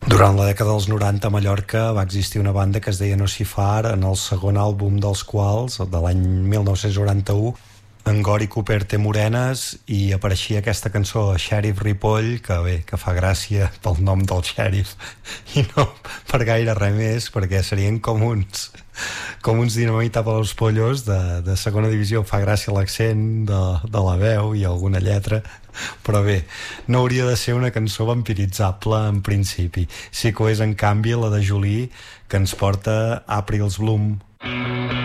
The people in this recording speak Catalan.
Durant la dècada dels 90 a Mallorca va existir una banda que es deia Nocifar, en el segon àlbum dels quals, de l'any 1991, en Gori Cooper té morenes i apareixia aquesta cançó Sheriff Ripoll, que bé, que fa gràcia pel nom del xèrif i no per gaire res més, perquè serien com uns dinamita per als pollos de segona divisió. Fa gràcia l'accent de la veu i alguna lletra, però bé, no hauria de ser una cançó vampiritzable en principi. Sí que ho és, en canvi, la de Jolie, que ens porta April's Bloom.